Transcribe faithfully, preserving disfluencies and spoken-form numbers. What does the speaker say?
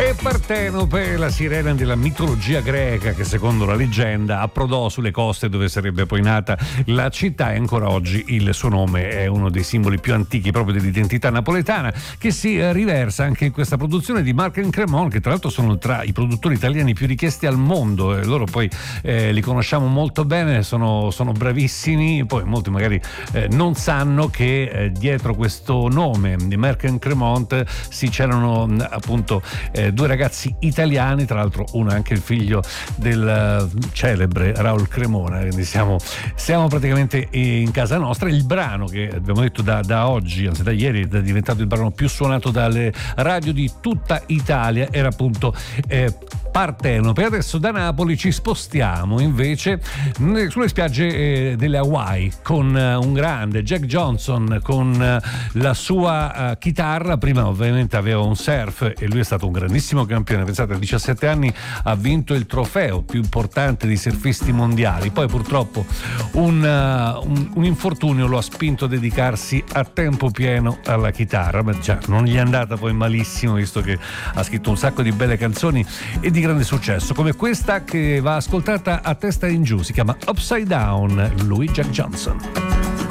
E Partenope, la sirena della mitologia greca che secondo la leggenda approdò sulle coste dove sarebbe poi nata la città, e ancora oggi il suo nome è uno dei simboli più antichi proprio dell'identità napoletana, che si riversa anche in questa produzione di Marc and Cremon, che tra l'altro sono tra i produttori italiani più richiesti al mondo, e loro poi eh, li conosciamo molto bene, sono, sono bravissimi. Poi molti magari eh, non sanno che eh, dietro questo nome di Marc and Cremont si c'erano appunto eh, due ragazzi italiani, tra l'altro uno è anche il figlio del uh, celebre Raul Cremona, quindi siamo, siamo praticamente in casa nostra. Il brano che abbiamo detto da, da oggi, anzi da ieri, è diventato il brano più suonato dalle radio di tutta Italia, era appunto eh, Partenope. Adesso da Napoli ci spostiamo invece sulle spiagge eh, delle Hawaii con uh, un grande Jack Johnson con uh, la sua uh, chitarra. Prima ovviamente aveva un surf e lui è stato un grandissimo campione, pensate, a diciassette anni ha vinto il trofeo più importante di surfisti mondiali. Poi purtroppo un, uh, un, un infortunio lo ha spinto a dedicarsi a tempo pieno alla chitarra, ma già non gli è andata poi malissimo, visto che ha scritto un sacco di belle canzoni e di grande successo, come questa che va ascoltata a testa in giù, si chiama Upside Down, lui Jack Johnson.